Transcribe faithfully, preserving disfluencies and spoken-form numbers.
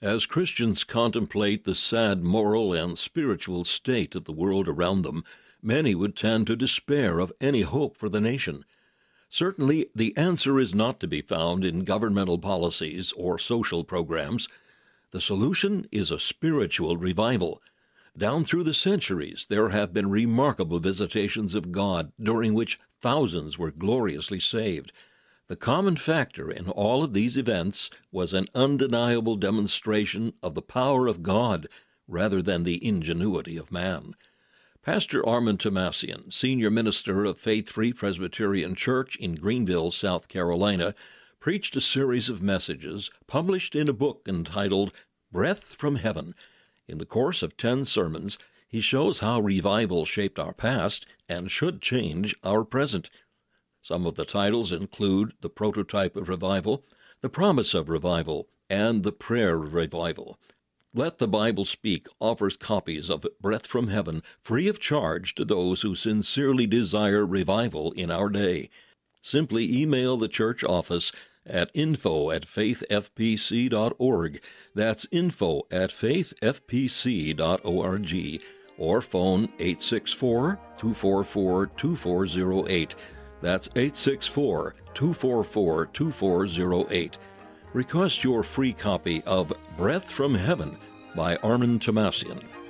As Christians contemplate the sad moral and spiritual state of the world around them, many would tend to despair of any hope for the nation. Certainly, the answer is not to be found in governmental policies or social programs. The solution is a spiritual revival. Down through the centuries, there have been remarkable visitations of God, during which thousands were gloriously saved. The common factor in all of these events was an undeniable demonstration of the power of God rather than the ingenuity of man. Pastor Armand Tomassian, senior minister of Faith Free Presbyterian Church in Greenville, South Carolina, preached a series of messages published in a book entitled Breath from Heaven. In the course of ten sermons, he shows how revival shaped our past and should change our present. Some of the titles include The Prototype of Revival, The Promise of Revival, and The Prayer of Revival. Let the Bible Speak offers copies of Breath from Heaven free of charge to those who sincerely desire revival in our day. Simply email the church office at info at faith f p c dot org. That's info at faith f p c dot org. Or phone eight six four, two four four, two four zero eight. That's eight six four, two four four, two four zero eight. Request your free copy of Breath from Heaven by Armand Tomassian.